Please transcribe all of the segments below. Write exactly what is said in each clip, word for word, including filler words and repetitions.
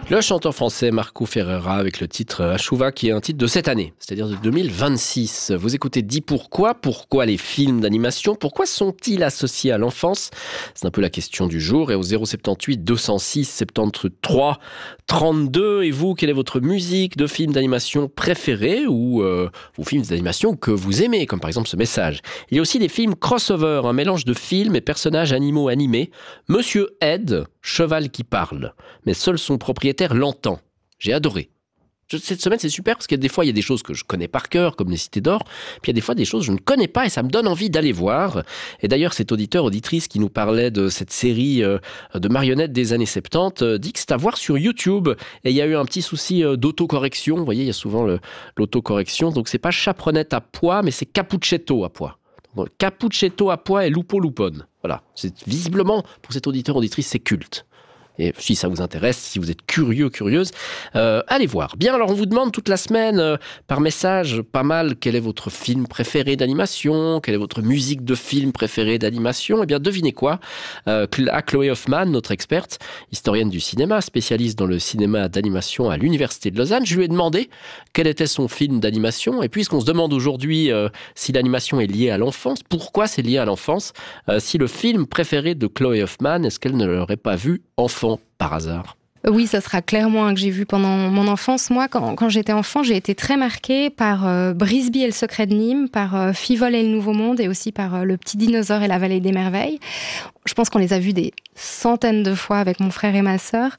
Le chanteur français Marco Ferreira avec le titre Achuva qui est un titre de cette année, c'est-à-dire de deux mille vingt-six. Vous écoutez Dis pourquoi ? Pourquoi les films d'animation ? Pourquoi sont-ils associés à l'enfance ? C'est un peu la question du jour. Et au zéro soixante-dix-huit deux cent six soixante-treize trente-deux, et vous, quelle est votre musique de film d'animation préférée ou euh, vos films d'animation que vous aimez, comme par exemple ce message. Il y a aussi des films crossover, un mélange de films et personnages animaux animés. Monsieur Ed, cheval qui parle, mais seul son propriétaire l'entend. J'ai adoré. Cette semaine, c'est super parce qu'il y a des fois, il y a des choses que je connais par cœur, comme Les Cités d'Or. Puis il y a des fois des choses que je ne connais pas et ça me donne envie d'aller voir. Et d'ailleurs, cet auditeur, auditrice qui nous parlait de cette série de marionnettes des années soixante-dix dit que c'est à voir sur YouTube. Et il y a eu un petit souci d'autocorrection. Vous voyez, il y a souvent le, l'autocorrection. Donc c'est pas chaperonette à pois, mais c'est cappuccetto à pois. Donc, cappuccetto à pois et lupo lupone. Voilà. C'est visiblement, pour cet auditeur, auditrice, c'est culte. Et si ça vous intéresse, si vous êtes curieux, curieuse, euh, allez voir. Bien, alors on vous demande toute la semaine, euh, par message, pas mal, quel est votre film préféré d'animation, quelle est votre musique de film préférée d'animation. Eh bien, devinez quoi, euh, à Chloé Hoffman, notre experte, historienne du cinéma, spécialiste dans le cinéma d'animation à l'Université de Lausanne, je lui ai demandé quel était son film d'animation. Et puisqu'on se demande aujourd'hui euh, si l'animation est liée à l'enfance, pourquoi c'est lié à l'enfance, euh, si le film préféré de Chloé Hoffman, est-ce qu'elle ne l'aurait pas vu enfant par hasard? Oui, ça sera clairement un que j'ai vu pendant mon enfance. Moi, quand, quand j'étais enfant, j'ai été très marquée par euh, Brisby et le secret de Nîmes, par euh, Fivol et le Nouveau Monde, et aussi par euh, Le Petit Dinosaure et la Vallée des Merveilles. Je pense qu'on les a vus des centaines de fois avec mon frère et ma sœur.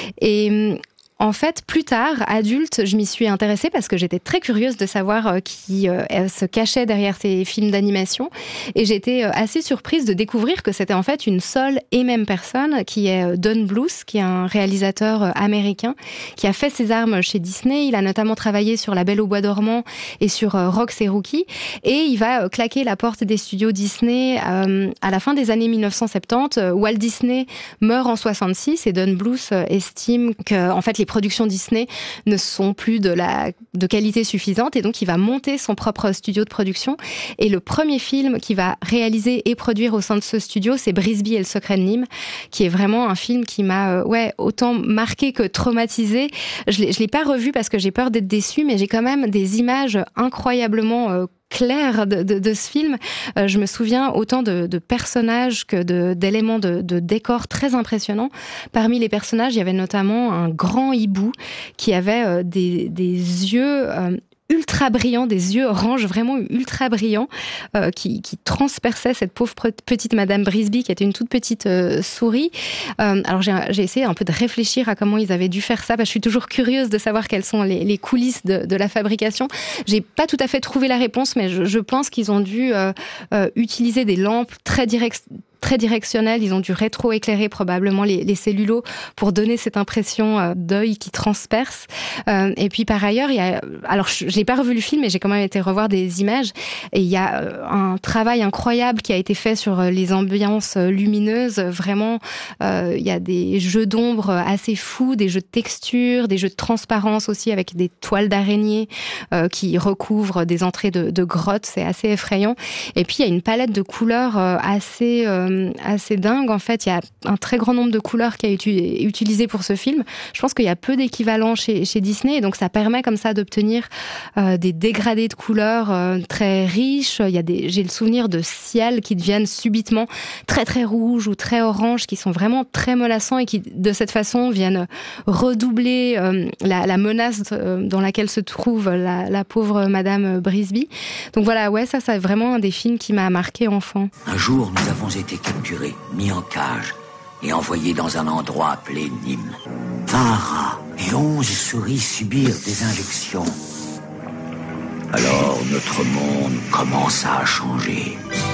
Et en fait, plus tard, adulte, je m'y suis intéressée parce que j'étais très curieuse de savoir euh, qui euh, se cachait derrière ces films d'animation. Et j'étais euh, assez surprise de découvrir que c'était en fait une seule et même personne, qui est euh, Don Bluth, qui est un réalisateur euh, américain, qui a fait ses armes chez Disney. Il a notamment travaillé sur La Belle au bois dormant et sur euh, Rox et Rookie. Et il va euh, claquer la porte des studios Disney euh, à la fin des années mille neuf cent soixante-dix. Euh, Walt Disney meurt en soixante-six et Don Bluth euh, estime que en fait, les productions Disney ne sont plus de, la, de qualité suffisante et donc il va monter son propre studio de production. Et le premier film qu'il va réaliser et produire au sein de ce studio, c'est Brisby et le secret de Nîmes, qui est vraiment un film qui m'a euh, ouais, autant marqué que traumatisé. Je ne l'ai pas revu parce que j'ai peur d'être déçue, mais j'ai quand même des images incroyablement euh, clair de, de, de ce film. Euh, je me souviens autant de, de personnages que de, d'éléments de, de décors très impressionnants. Parmi les personnages, il y avait notamment un grand hibou qui avait euh, des, des yeux euh, ultra brillants, des yeux orange vraiment ultra brillants, euh, qui, qui transperçaient cette pauvre petite Madame Brisby, qui était une toute petite euh, souris. Euh, alors j'ai, j'ai essayé un peu de réfléchir à comment ils avaient dû faire ça, parce que je suis toujours curieuse de savoir quelles sont les, les coulisses de, de la fabrication. J'ai pas tout à fait trouvé la réponse, mais je, je pense qu'ils ont dû euh, euh, utiliser des lampes très directes, très directionnels, ils ont dû rétro-éclairer probablement les, les cellulos pour donner cette impression euh, d'œil qui transperce. Euh, et puis par ailleurs, il y a, alors je, je n'ai pas revu le film, mais j'ai quand même été revoir des images, et il y a euh, un travail incroyable qui a été fait sur euh, les ambiances euh, lumineuses. Vraiment, euh, il y a des jeux d'ombre assez fous, des jeux de texture, des jeux de transparence aussi, avec des toiles d'araignée euh, qui recouvrent des entrées de, de grottes. C'est assez effrayant. Et puis il y a une palette de couleurs euh, assez euh, assez dingue. En fait, il y a un très grand nombre de couleurs qui a été utilisé pour ce film. Je pense qu'il y a peu d'équivalents chez, chez Disney, et donc ça permet comme ça d'obtenir euh, des dégradés de couleurs euh, très riches. Il y a des, j'ai le souvenir de ciels qui deviennent subitement très très rouges ou très oranges, qui sont vraiment très menaçants et qui, de cette façon, viennent redoubler euh, la, la menace euh, dans laquelle se trouve la, la pauvre Madame Brisby. Donc voilà, ouais, ça, c'est vraiment un des films qui m'a marqué enfant. Un jour, nous avons été capturés, mis en cage et envoyés dans un endroit appelé Nîmes. vingt rats et onze souris subirent des injections. Alors notre monde commença à changer.